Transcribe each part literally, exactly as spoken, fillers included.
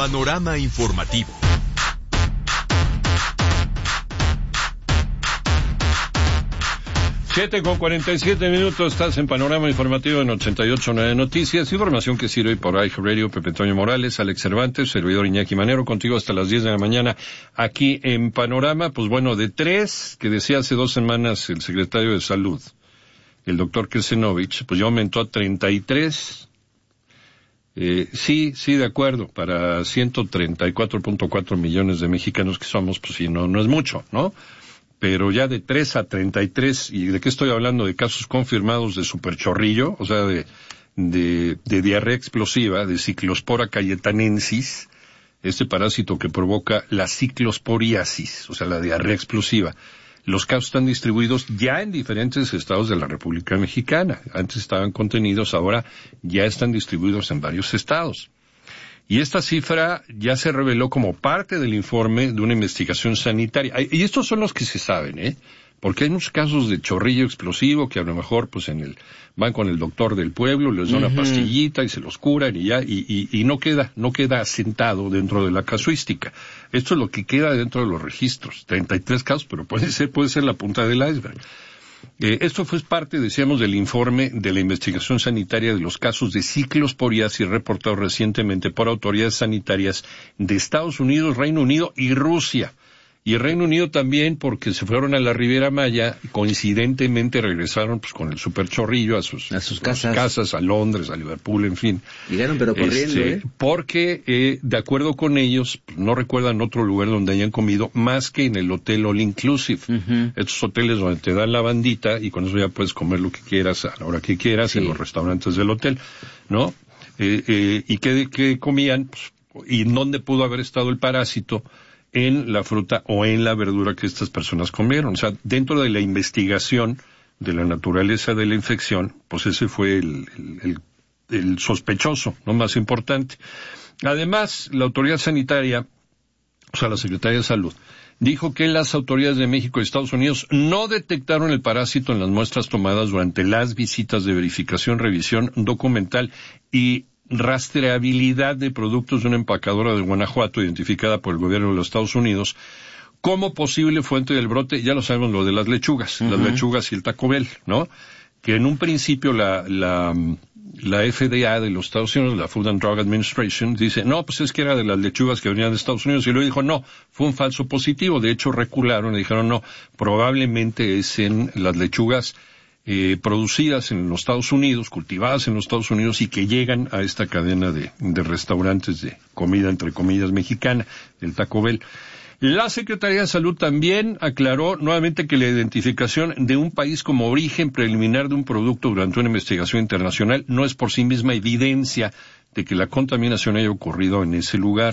Panorama informativo. Siete con cuarenta y siete minutos, estás en Panorama Informativo en ochenta y ocho punto nueve Noticias, información que sirve por iHeartRadio. Pepe Toño Morales, Alex Cervantes, servidor Iñaki Manero, contigo hasta las diez de la mañana aquí en Panorama. Pues bueno, de tres que decía hace dos semanas el secretario de Salud, el doctor Kesenovich, pues ya aumentó a treinta y tres. Eh, sí, sí, de acuerdo, para ciento treinta y cuatro punto cuatro millones de mexicanos que somos, pues sí, no, no es mucho, ¿no? Pero ya de tres a treinta y tres, ¿y de qué estoy hablando? De casos confirmados de superchorrillo, o sea, de, de, de diarrea explosiva, de Ciclospora cayetanensis, este parásito que provoca la ciclosporiasis, o sea, la diarrea explosiva. Los casos están distribuidos ya en diferentes estados de la República Mexicana. Antes estaban contenidos, ahora ya están distribuidos en varios estados. Y esta cifra ya se reveló como parte del informe de una investigación sanitaria. Y estos son los que se saben, ¿eh? Porque hay muchos casos de chorrillo explosivo que a lo mejor, pues, en el, van con el doctor del pueblo, les da uh-huh. una pastillita y se los curan y ya, y, y, y no queda, no queda asentado dentro de la casuística. Esto es lo que queda dentro de los registros. treinta y tres casos, pero puede ser, puede ser la punta del iceberg. Eh, esto fue parte, decíamos, del informe de la investigación sanitaria de los casos de ciclosporiasis reportados recientemente por autoridades sanitarias de Estados Unidos, Reino Unido y Rusia. Y el Reino Unido también, porque se fueron a la Riviera Maya y coincidentemente regresaron pues con el superchorrillo a sus, a sus casas. A casas, a Londres, a Liverpool, en fin. Llegaron pero corriendo, este, ¿eh? Porque, eh, de acuerdo con ellos, no recuerdan otro lugar donde hayan comido más que en el hotel All Inclusive. Uh-huh. Estos hoteles donde te dan la bandita y con eso ya puedes comer lo que quieras a la hora que quieras, sí, en los restaurantes del hotel, ¿no? Eh, eh, ¿Y qué, qué comían? Pues, ¿y dónde pudo haber estado el parásito? En la fruta o en la verdura que estas personas comieron. O sea, dentro de la investigación de la naturaleza de la infección, pues ese fue el, el, el, el sospechoso, no más importante. Además, la autoridad sanitaria, o sea, la Secretaría de Salud, dijo que las autoridades de México y Estados Unidos no detectaron el parásito en las muestras tomadas durante las visitas de verificación, revisión documental y rastreabilidad de productos de una empacadora de Guanajuato identificada por el gobierno de los Estados Unidos como posible fuente del brote. Ya lo sabemos, lo de las lechugas, uh-huh. las lechugas y el Taco Bell, ¿no? Que en un principio la, la, la F D A de los Estados Unidos, la Food and Drug Administration, dice, no, pues es que era de las lechugas que venían de Estados Unidos, y luego dijo, no, fue un falso positivo. De hecho, recularon y dijeron, no, probablemente es en las lechugas Eh, producidas en los Estados Unidos, cultivadas en los Estados Unidos y que llegan a esta cadena de, de restaurantes de comida, entre comillas, mexicana, el Taco Bell. La Secretaría de Salud también aclaró nuevamente que la identificación de un país como origen preliminar de un producto durante una investigación internacional no es por sí misma evidencia de que la contaminación haya ocurrido en ese lugar.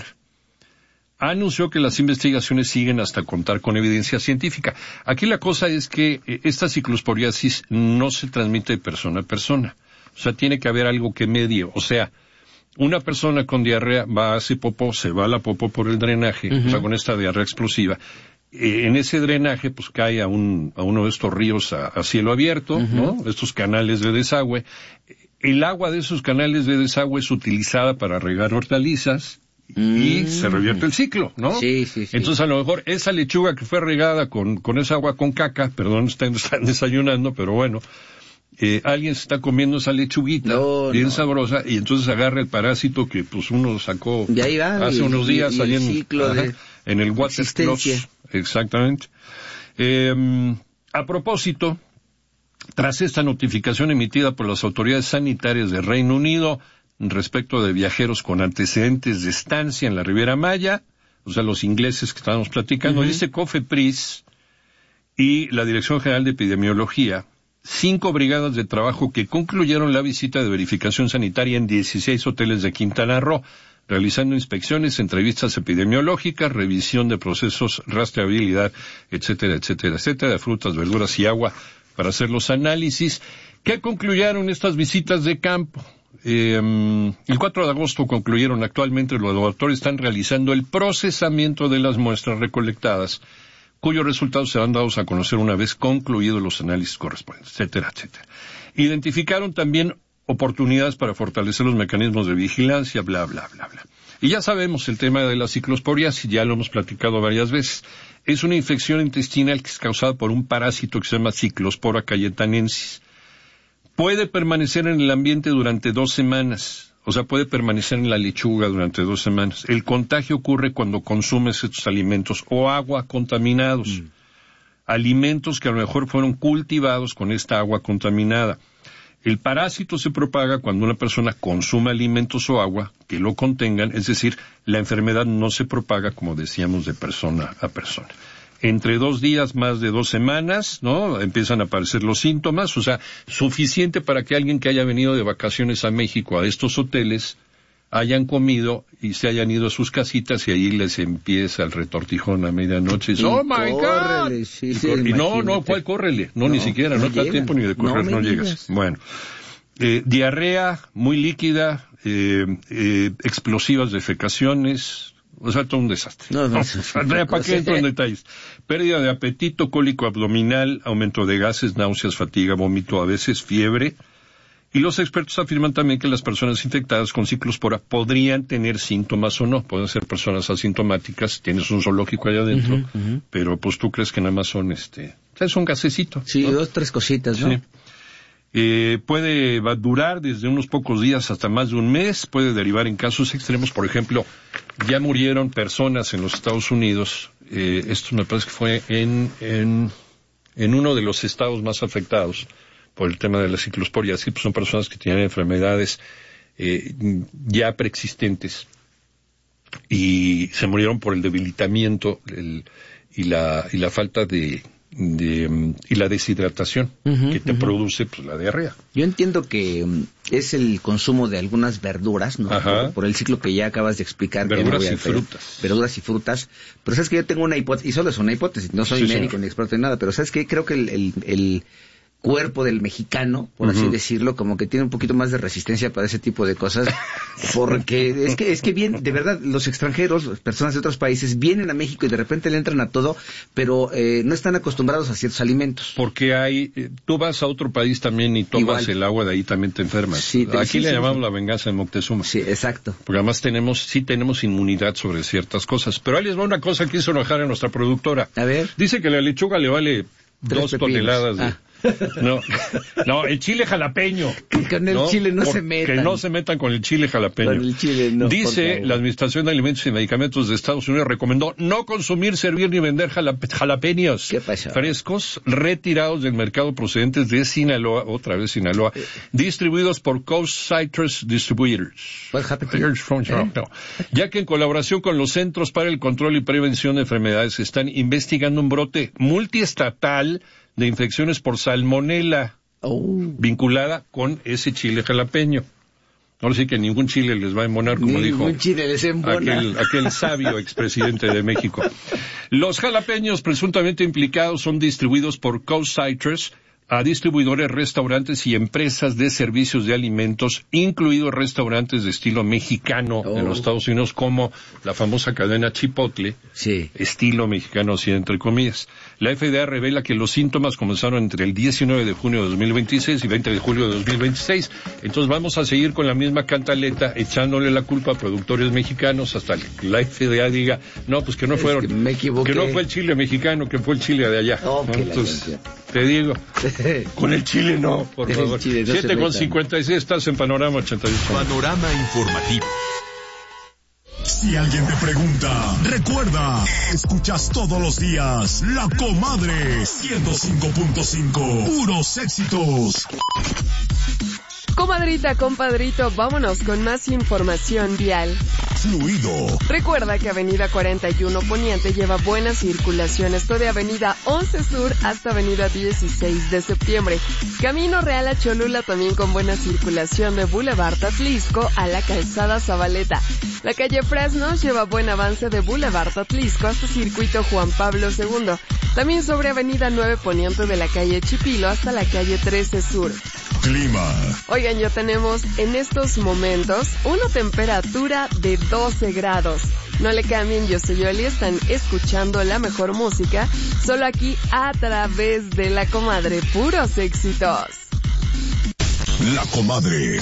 Anunció que las investigaciones siguen hasta contar con evidencia científica. Aquí la cosa es que eh, esta ciclosporiasis no se transmite de persona a persona. O sea, tiene que haber algo que medie. O sea, una persona con diarrea va a hacer popó, se va a la popó por el drenaje, uh-huh. o sea, con esta diarrea explosiva. Eh, en ese drenaje, pues cae a, un, a uno de estos ríos a, a cielo abierto, uh-huh. ¿no? Estos canales de desagüe. El agua de esos canales de desagüe es utilizada para regar hortalizas, y mm. se revierte el ciclo, ¿no? Sí, sí, sí. Entonces, a lo mejor, esa lechuga que fue regada con, con esa agua con caca, perdón, están, están desayunando, pero bueno, eh, alguien se está comiendo esa lechuguita, no, bien no. sabrosa, y entonces agarra el parásito que, pues, uno sacó va, hace y, unos días y, y ahí el en, ciclo ajá, de en el Watercloset. Exactamente. Eh, a propósito, tras esta notificación emitida por las autoridades sanitarias del Reino Unido, respecto de viajeros con antecedentes de estancia en la Riviera Maya, o sea, los ingleses que estábamos platicando, uh-huh. dice COFEPRIS y la Dirección General de Epidemiología, cinco brigadas de trabajo que concluyeron la visita de verificación sanitaria en dieciséis hoteles de Quintana Roo, realizando inspecciones, entrevistas epidemiológicas, revisión de procesos, rastreabilidad, etcétera, etcétera, etcétera, de frutas, verduras y agua para hacer los análisis. ¿Qué concluyeron estas visitas de campo? Eh, el cuatro de agosto concluyeron. Actualmente los laboratorios están realizando el procesamiento de las muestras recolectadas, cuyos resultados serán dados a conocer una vez concluidos los análisis correspondientes, etcétera, etcétera. Identificaron también oportunidades para fortalecer los mecanismos de vigilancia, bla, bla, bla, bla. Y ya sabemos el tema de la ciclosporiasis, ya lo hemos platicado varias veces. Es una infección intestinal que es causada por un parásito que se llama Cyclospora cayetanensis. Puede permanecer en el ambiente durante dos semanas, o sea, puede permanecer en la lechuga durante dos semanas. El contagio ocurre cuando consumes estos alimentos o agua contaminados, mm. alimentos que a lo mejor fueron cultivados con esta agua contaminada. El parásito se propaga cuando una persona consume alimentos o agua que lo contengan, es decir, la enfermedad no se propaga, como decíamos, de persona a persona. Entre dos días, más de dos semanas, ¿no? Empiezan a aparecer los síntomas, o sea, suficiente para que alguien que haya venido de vacaciones a México a estos hoteles hayan comido y se hayan ido a sus casitas y ahí les empieza el retortijón a medianoche. Y, ¡oh, my God! Sí, y, sí, y no, no, ¿cuál córrele? No, no ni siquiera, no, no te da tiempo ni de correr, no, no llegas. Digas. Bueno, eh, diarrea muy líquida, eh, eh, explosivas defecaciones, o sea, todo un desastre. No, no, no, ¿para qué entro en detalles? Pérdida de apetito, cólico abdominal, aumento de gases, náuseas, fatiga, vómito, a veces fiebre. Y los expertos afirman también que las personas infectadas con ciclospora podrían tener síntomas o no. Pueden ser personas asintomáticas, tienes un zoológico allá adentro, uh-huh, uh-huh. pero pues tú crees que nada más son, este, es un gasecito. Sí, ¿no? Dos, tres cositas, ¿no? Sí. Eh, puede durar desde unos pocos días hasta más de un mes, puede derivar en casos extremos. Por ejemplo, ya murieron personas en los Estados Unidos, eh, esto me parece que fue en, en, en uno de los estados más afectados por el tema de la ciclosporiasis, pues son personas que tienen enfermedades eh, ya preexistentes y se murieron por el debilitamiento el, y la y la falta de, de um, y la deshidratación uh-huh, que te uh-huh. produce pues la diarrea. Yo entiendo que um, es el consumo de algunas verduras, ¿no? Por, por el ciclo que ya acabas de explicar. Verduras que no y frutas. Verduras y frutas. Pero sabes que yo tengo una hipótesis, y solo es una hipótesis, no soy sí, médico señor. Ni experto en nada, pero sabes que creo que el, el, el cuerpo del mexicano, por uh-huh. así decirlo, como que tiene un poquito más de resistencia para ese tipo de cosas, porque es que es que bien, de verdad, los extranjeros, las personas de otros países vienen a México y de repente le entran a todo, pero eh, no están acostumbrados a ciertos alimentos. Porque hay, eh, tú vas a otro país también y tomas Igual. el agua de ahí también te enfermas. Sí, Aquí sí, le sí, llamamos sí. la venganza de Moctezuma. Sí, exacto. Porque además tenemos, sí tenemos inmunidad sobre ciertas cosas. Pero ahí les va una cosa que hizo enojar a nuestra productora. A ver. Dice que la lechuga le vale Tres dos pepinos. toneladas de... Ah. No, no, el chile jalapeño. Que con el ¿no? chile no Por, se metan. Que no se metan con el chile jalapeño. Con el chile no. Dice la Administración de Alimentos y Medicamentos de Estados Unidos recomendó no consumir, servir ni vender jalap- jalapeños ¿Qué pasa? frescos retirados del mercado procedentes de Sinaloa, otra vez Sinaloa, eh. distribuidos por Coast Citrus Distributors. What happened? From, ¿Eh? no. Ya que en colaboración con los Centros para el Control y Prevención de Enfermedades están investigando un brote multiestatal de infecciones por salmonela oh. vinculada con ese chile jalapeño. Ahora sí que ningún chile les va a embonar, como ningún dijo ningún chile les embona. Aquel, aquel sabio expresidente de México. Los jalapeños presuntamente implicados son distribuidos por Coast Citrus a distribuidores, restaurantes y empresas de servicios de alimentos, incluidos restaurantes de estilo mexicano oh. en los Estados Unidos, como la famosa cadena Chipotle, sí. estilo mexicano, así entre comillas. La F D A revela que los síntomas comenzaron entre el diecinueve de junio de dos mil veintiséis y veinte de julio de dos mil veintiséis. Entonces vamos a seguir con la misma cantaleta, echándole la culpa a productores mexicanos hasta que la F D A diga, no, pues que no fueron, es que, me equivoqué. que no fue el chile mexicano, que fue el chile de allá. Oh, ¿no? Entonces, te digo, con el chile no, por el favor. Chile, no siete con cincuenta y seis, estás en Panorama ochenta y ocho. Panorama informativo. Si alguien te pregunta, recuerda, escuchas todos los días La Comadre ciento cinco punto cinco, puros éxitos. Comadrita, compadrito, vámonos con más información vial. Fluido. Recuerda que Avenida cuarenta y uno Poniente lleva buena circulación. Esto de Avenida once Sur hasta Avenida dieciséis de septiembre. Camino Real a Cholula también con buena circulación de Boulevard Atlisco a la Calzada Zabaleta. La calle Fresnos lleva buen avance de Boulevard Atlisco hasta Circuito Juan Pablo segundo. También sobre Avenida nueve Poniente de la calle Chipilo hasta la calle trece Sur. Clima. Oigan, ya tenemos en estos momentos una temperatura de doce grados. No le cambien, yo soy Yoli, están escuchando la mejor música, solo aquí a través de La Comadre, puros éxitos. La Comadre.